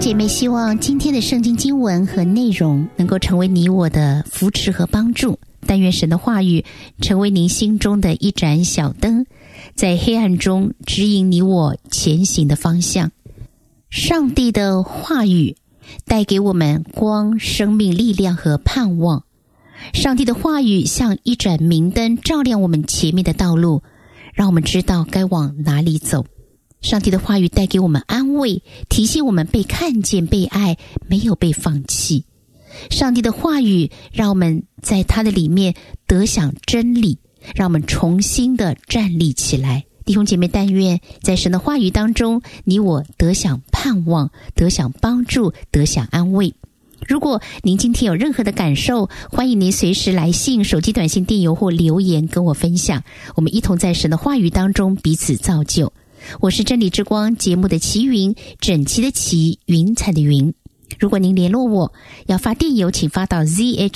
姐妹，希望今天的圣经经文和内容能够成为你我的扶持和帮助。但愿神的话语成为您心中的一盏小灯，在黑暗中指引你我前行的方向。上帝的话语带给我们光、生命、力量和盼望。上帝的话语像一盏明灯，照亮我们前面的道路，让我们知道该往哪里走。上帝的话语带给我们安慰，提醒我们被看见、被爱，没有被放弃。上帝的话语让我们在他的里面得享真理，让我们重新的站立起来。弟兄姐妹，但愿在神的话语当中，你我得享盼望，得享帮助，得享安慰。如果您今天有任何的感受，欢迎您随时来信、手机短信、电邮或留言跟我分享，我们一同在神的话语当中彼此造就。我是真理之光节目的齐云，整齐的齐，云彩的云。如果您联络我要发电邮，请发到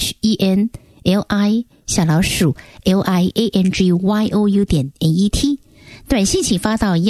zhenli@liangyou.net， 短信请发到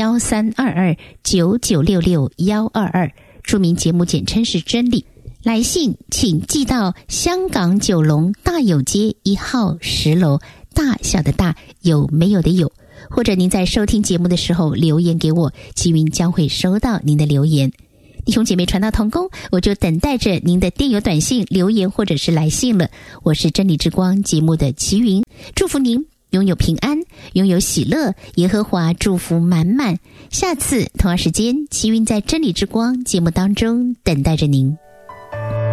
132299662122，注明节目简称是真理。来信请寄到香港九龙大有街1号10楼，大小的大，有没有的有。或者您在收听节目的时候留言给我，齐云将会收到您的留言。弟兄姐妹，传道同工，我就等待着您的电邮、短信、留言或者是来信了。我是真理之光节目的齐云，祝福您拥有平安，拥有喜乐，耶和华祝福满满。下次同样时间，齐云在真理之光节目当中等待着您。